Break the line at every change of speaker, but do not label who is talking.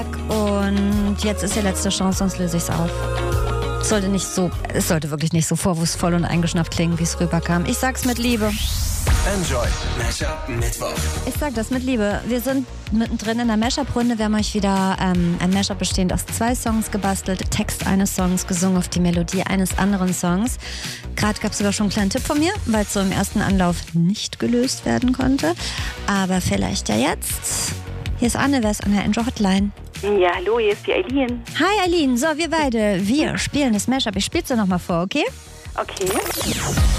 Und jetzt ist die letzte Chance, sonst löse ich es auf. Es sollte wirklich nicht so vorwurfsvoll und eingeschnappt klingen, wie es rüberkam. Ich sag's mit Liebe.
Enjoy Mashup Mittwoch.
Ich sag das mit Liebe. Wir sind mittendrin in der Mashup-Runde. Wir haben euch wieder ein Mashup bestehend aus 2 Songs gebastelt. Text eines Songs gesungen auf die Melodie eines anderen Songs. Gerade gab es sogar schon einen kleinen Tipp von mir, weil es so im ersten Anlauf nicht gelöst werden konnte. Aber vielleicht ja jetzt. Hier ist Anne, wer ist an der Enjoy Hotline?
Ja, hallo, hier ist die Eileen.
Hi Eileen, so wir spielen das Mashup. Ich spiel's dir nochmal vor, okay?
Okay.